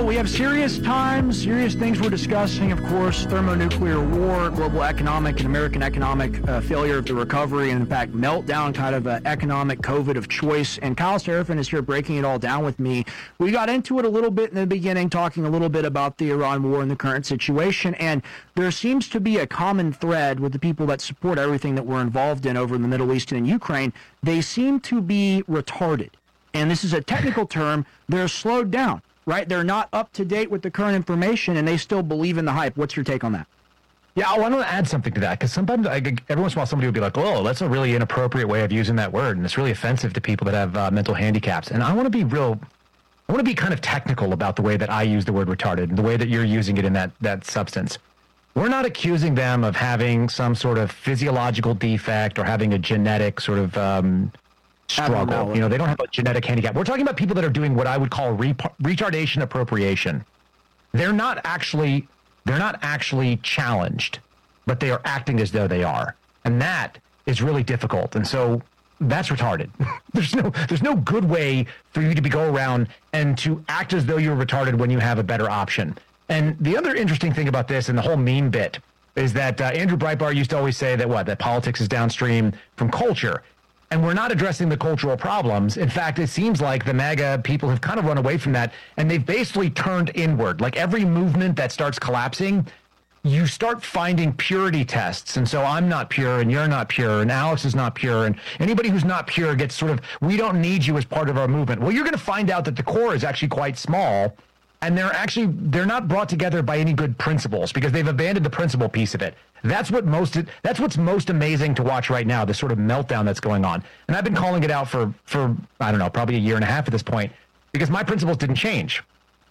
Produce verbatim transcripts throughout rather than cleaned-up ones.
we have serious times, serious things we're discussing, of course, thermonuclear war, global economic and American economic uh, failure of the recovery, and in fact, meltdown, kind of uh, economic COVID of choice. And Kyle Seraphin is here breaking it all down with me. We got into it a little bit in the beginning, talking a little bit about the Iran war and the current situation, and there seems to be a common thread with the people that support everything that we're involved in over in the Middle East and in Ukraine. They seem to be retarded. And this is a technical term. They're slowed down, right? They're not up to date with the current information, and they still believe in the hype. What's your take on that? Yeah, I want to add something to that, because sometimes, I, every once in a while, somebody will be like, oh, that's a really inappropriate way of using that word, and it's really offensive to people that have uh, mental handicaps. And I want to be real, I want to be kind of technical about the way that I use the word retarded and the way that you're using it in that, that substance. We're not accusing them of having some sort of physiological defect or having a genetic sort of um, struggle. You know, they don't have a genetic handicap. We're talking about people that are doing what I would call re- retardation appropriation. They're not actually they're not actually challenged, but they are acting as though they are. And that is really difficult. And so that's retarded. there's no there's no good way for you to be go around and to act as though you're retarded when you have a better option. And the other interesting thing about this and the whole meme bit is that uh, Andrew Breitbart used to always say that what that politics is downstream from culture. And we're not addressing the cultural problems. In fact, it seems like the MAGA people have kind of run away from that, and they've basically turned inward. Like every movement that starts collapsing, you start finding purity tests. And so I'm not pure, and you're not pure, and Alex is not pure, and anybody who's not pure gets sort of, we don't need you as part of our movement. Well, you're going to find out that the core is actually quite small, and they're actually, they're not brought together by any good principles because they've abandoned the principle piece of it. That's what most, that's what's most amazing to watch right now, this sort of meltdown that's going on. And I've been calling it out for, for, I don't know, probably a year and a half at this point, because my principles didn't change.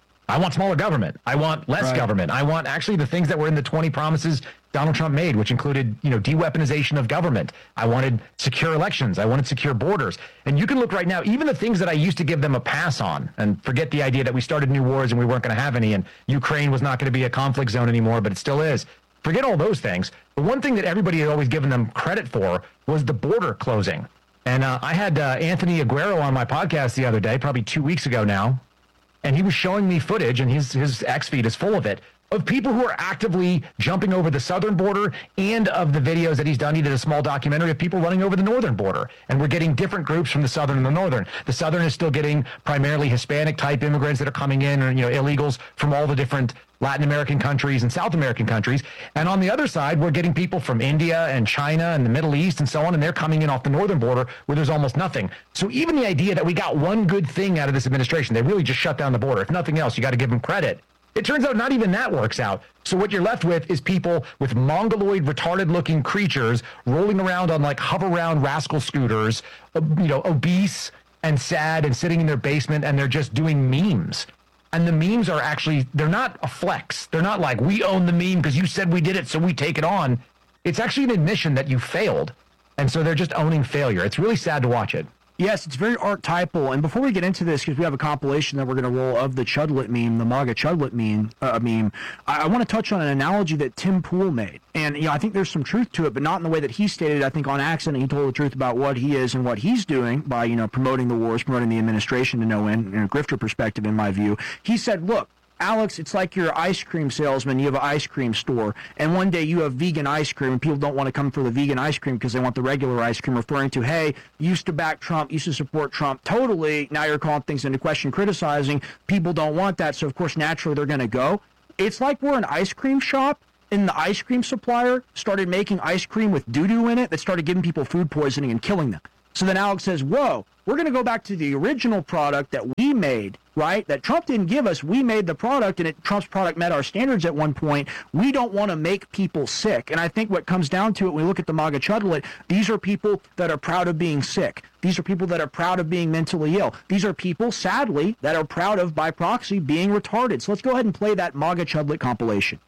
I want smaller government. I want less right. government. I want actually the things that were in the twenty promises Donald Trump made, which included, you know, de-weaponization of government. I wanted secure elections. I wanted secure borders. And you can look right now, even the things that I used to give them a pass on, and forget the idea that we started new wars and we weren't going to have any, and Ukraine was not going to be a conflict zone anymore, but it still is. Forget all those things. The one thing that everybody had always given them credit for was the border closing. And uh, I had uh, Anthony Aguero on my podcast the other day, probably two weeks ago now, and he was showing me footage, and his, his X feed is full of it, of people who are actively jumping over the southern border, and of the videos that he's done. He did a small documentary of people running over the northern border, and we're getting different groups from the southern and the northern. The southern is still getting primarily Hispanic type immigrants that are coming in, or, you know, illegals from all the different Latin American countries and South American countries. And on the other side, we're getting people from India and China and the Middle East and so on, and they're coming in off the northern border where there's almost nothing. So even the idea that we got one good thing out of this administration, they really just shut down the border. If nothing else, you got to give them credit. It turns out not even that works out. So what you're left with is people with mongoloid, retarded-looking creatures rolling around on like hover-round rascal scooters, you know, obese and sad and sitting in their basement, and they're just doing memes. And the memes are actually, they're not a flex. They're not like, we own the meme because you said we did it, so we take it on. It's actually an admission that you failed. And so they're just owning failure. It's really sad to watch it. Yes, it's very archetypal. And before we get into this, because we have a compilation that we're going to roll of the Chudlet meme, the MAGA Chudlet meme, uh, meme, I, I want to touch on an analogy that Tim Pool made. And, you know, I think there's some truth to it, but not in the way that he stated. I think on accident he told the truth about what he is and what he's doing by, you know, promoting the wars, promoting the administration to no end, in a grifter perspective, in my view. He said, look, Alex, it's like you're an ice cream salesman. You have an ice cream store, and one day you have vegan ice cream, and people don't want to come for the vegan ice cream because they want the regular ice cream, referring to, hey, you used to back Trump, used to support Trump totally. Now you're calling things into question, criticizing. People don't want that, so of course, naturally, they're going to go. It's like we're an ice cream shop, and the ice cream supplier started making ice cream with doo-doo in it that started giving people food poisoning and killing them. So then Alex says, whoa, we're going to go back to the original product that we made, right? That Trump didn't give us. We made the product, and it, Trump's product met our standards at one point. We don't want to make people sick. And I think what comes down to it, when we look at the MAGA Chudlet, these are people that are proud of being sick. These are people that are proud of being mentally ill. These are people, sadly, that are proud of, by proxy, being retarded. So let's go ahead and play that MAGA Chudlet compilation.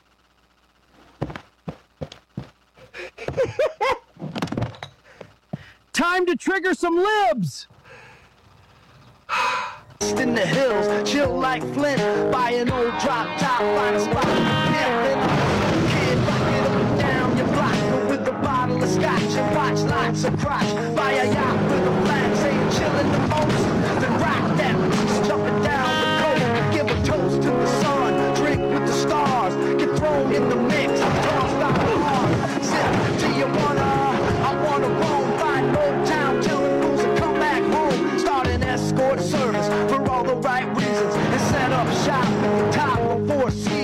Time to trigger some libs. In the hills, chill like Flint. Buy an old drop top, find a spot. Yeah, kid, rock it up and down your block with a bottle of scotch and watch lots of crotch. Buy a yacht with a flag saying chillin' the most. Then rock that, jumping down the coast. Give a toast to the sun. four seasons.